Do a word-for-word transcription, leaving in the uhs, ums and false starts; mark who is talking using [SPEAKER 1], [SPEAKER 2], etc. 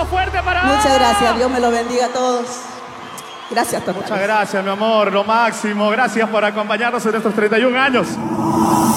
[SPEAKER 1] aplauso fuerte para
[SPEAKER 2] Muchas
[SPEAKER 1] Ana.
[SPEAKER 2] gracias, Dios me lo bendiga a todos. Gracias, Totales.
[SPEAKER 1] Muchas gracias, mi amor, lo máximo. Gracias por acompañarnos en estos treinta y un años.